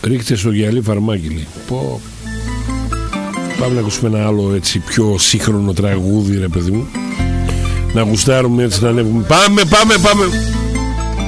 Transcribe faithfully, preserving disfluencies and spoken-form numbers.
Ρίχτε στο γυαλί φαρμάκι, λέει. Πω. Πάμε να ακούσουμε ένα άλλο έτσι πιο σύγχρονο τραγούδι, ρε παιδί μου. Να γουστάρουμε έτσι, να ανέβουμε. Πάμε, πάμε, πάμε.